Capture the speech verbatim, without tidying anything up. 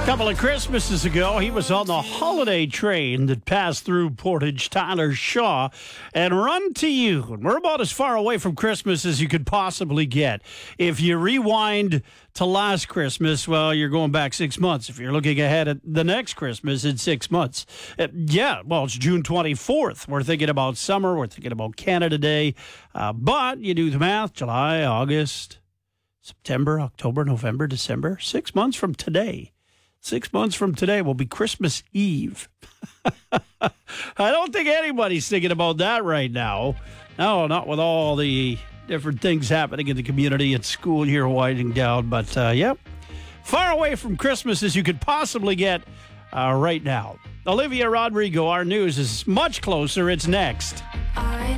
A couple of Christmases ago, he was on the holiday train that passed through Portage, Tyler Shaw, and Run to You. And we're about as far away from Christmas as you could possibly get. If you rewind to last Christmas, well, you're going back six months. If you're looking ahead at the next Christmas, it's six months. Uh, yeah, well, it's June twenty-fourth. We're thinking about summer. We're thinking about Canada Day. Uh, but you do the math, July, August, September, October, November, December, six months from today. Six months from today will be Christmas Eve. I don't think anybody's thinking about that right now. No, not with all the different things happening in the community and school year winding down. But, uh, yep, far away from Christmas as you could possibly get uh, right now. Olivia Rodrigo, our news is much closer. It's next.